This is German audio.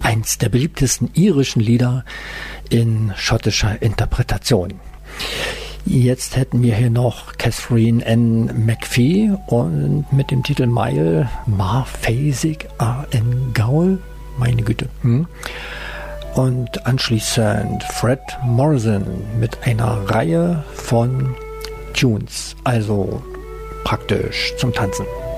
eins der beliebtesten irischen Lieder in schottischer Interpretation. Jetzt hätten wir hier noch Catherine N. McPhee und mit dem Titel Mile Mar Phasig A.N. Gaul, meine Güte. Und anschließend Fred Morrison mit einer Reihe von Tunes, also praktisch zum Tanzen.